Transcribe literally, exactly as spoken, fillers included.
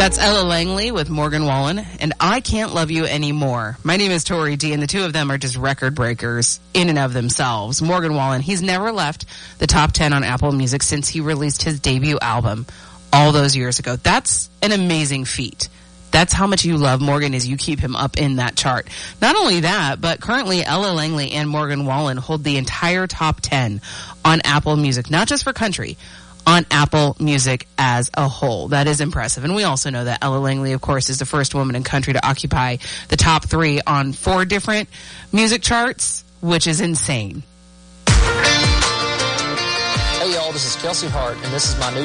That's Ella Langley with Morgan Wallen and I Can't Love You Anymore. My name is Tori D, and the two of them are just record breakers in and of themselves. Morgan Wallen, he's never left the top ten on Apple Music since he released his debut album all those years ago. That's an amazing feat. That's how much you love Morgan, is you keep him up in that chart. Not only that, but currently Ella Langley and Morgan Wallen hold the entire top ten on Apple Music, not just for country, on Apple Music as a whole. That is impressive. And we also know that Ella Langley, of course, is the first woman in country to occupy the top three on four different music charts, which is insane. Hey y'all, this is Kelsey Hart, and this is my new